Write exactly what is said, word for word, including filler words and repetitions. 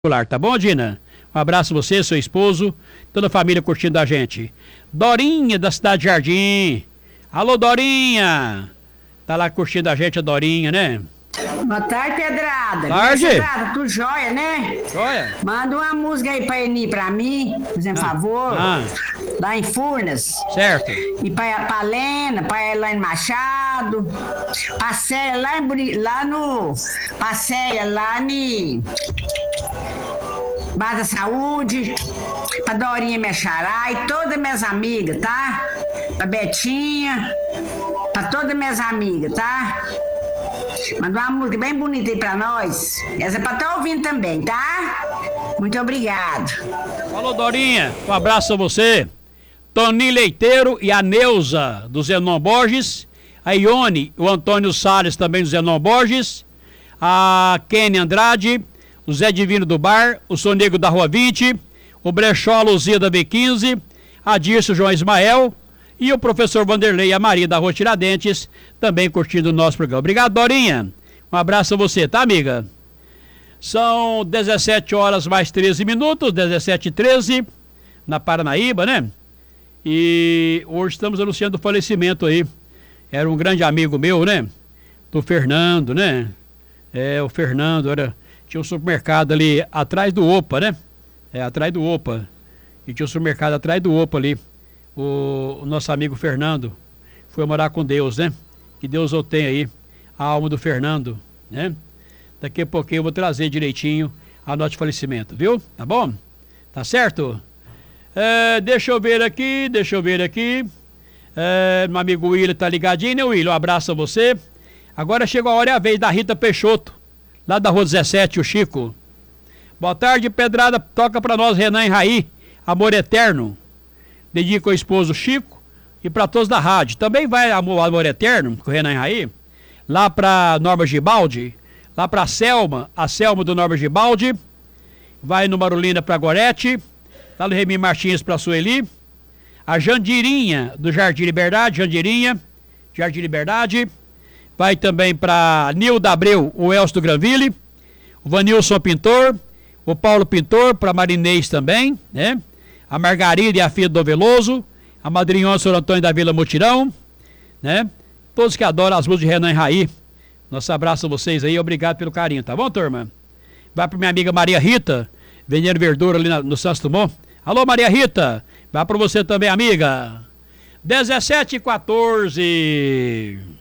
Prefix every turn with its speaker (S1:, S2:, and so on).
S1: Tá bom, Dina? Um abraço a você, seu esposo, toda a família curtindo a gente. Dorinha, da cidade de Jardim. Alô, Dorinha! Tá lá curtindo a gente, a Dorinha, né?
S2: Boa tarde, Pedrada.
S1: Tarde.
S2: Pedrada, tu joia, né?
S1: Joia?
S2: Manda uma música aí pra Eni pra mim, fazendo
S1: Ah.
S2: favor.
S1: Ah.
S2: Lá em Furnas.
S1: Certo.
S2: E pra, pra Lena, pra Elaine Machado. Pra Célia lá, em Buri- lá no... Pra Célia lá em... Bar da Saúde. Pra Dorinha Mexará e todas minhas amigas, tá? Pra Betinha. Pra todas minhas amigas, tá? Manda uma música bem bonita aí pra nós. Essa é pra estar ouvindo também, tá? Muito obrigado.
S1: Falou, Dorinha. Um abraço a você. Toninho Leiteiro e a Neuza, do Zenon Borges. A Ione, o Antônio Salles, também do Zenon Borges. A Kenny Andrade. O Zé Divino do Bar. O Sonego da Rua vinte. O Brechó Luzia da B quinze. A Dirce João Ismael. E o professor Vanderlei e a Maria da Rua Tiradentes, também curtindo o nosso programa. Obrigado, Dorinha. Um abraço a você, tá, amiga? São dezessete horas mais treze minutos, dezessete e treze, na Paranaíba, né? E hoje estamos anunciando o falecimento aí. Era um grande amigo meu, né? Do Fernando, né? É, o Fernando, era, tinha um supermercado ali atrás do Opa, né? É, atrás do Opa. E tinha um supermercado atrás do Opa ali. O, o nosso amigo Fernando foi morar com Deus, né? Que Deus o tenha aí, a alma do Fernando, né? Daqui a pouquinho eu vou trazer direitinho a nota de falecimento, viu? Tá bom? Tá certo? É, deixa eu ver aqui, deixa eu ver aqui. É, meu amigo William tá ligadinho, né, William? Um abraço a você. Agora chegou a hora e a vez da Rita Peixoto, lá da Rua dezessete, o Chico. Boa tarde, Pedrada. Toca pra nós, Renan e Raí, Amor Eterno. Dedico ao esposo Chico e para todos da rádio. Também vai Amor, Amor Eterno, com o Renan e Raí, lá para Norma Gibaldi, lá para Selma, a Selma do Norma Gibaldi, vai no Marolina para Gorete, lá no Remy Martins para Sueli, a Jandirinha do Jardim Liberdade, Jandirinha, Jardim Liberdade, vai também para Nilda Abreu, o Elcio do Granville, o Vanilson Pintor, o Paulo Pintor, para Marinês também, né? A Margarida e a filha do Veloso, a madrinhona Sr. Antônio da Vila Mutirão, né? Todos que adoram as músicas de Renan e Raí. Nosso abraço a vocês aí, obrigado pelo carinho, tá bom, turma? Vai para minha amiga Maria Rita, vendendo verdura ali na, no Santos Dumont. Alô, Maria Rita, vai para você também, amiga. dezessete e quatorze.